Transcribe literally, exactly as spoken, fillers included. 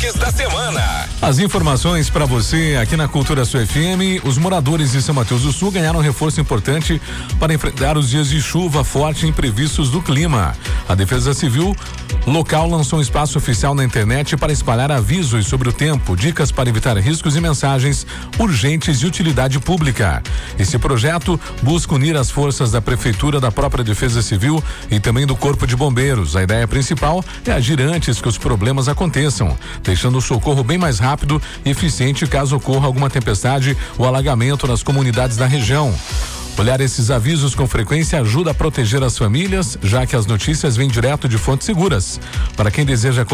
destaques da semana. As informações para você aqui na Cultura Sul F M. Os moradores de São Mateus do Sul ganharam um reforço importante para enfrentar os dias de chuva forte imprevistos do clima. A Defesa Civil local lançou um espaço oficial na internet para espalhar avisos sobre o tempo, dicas para evitar riscos e mensagens urgentes de utilidade pública. Esse projeto busca unir as forças da Prefeitura, da própria Defesa Civil e também do Corpo de Bombeiros. A ideia principal é agir antes que os problemas aconteçam, deixando o socorro bem mais rápido e eficiente caso ocorra alguma tempestade ou alagamento nas comunidades da região. Olhar esses avisos com frequência ajuda a proteger as famílias, já que as notícias vêm direto de fontes seguras. Para quem deseja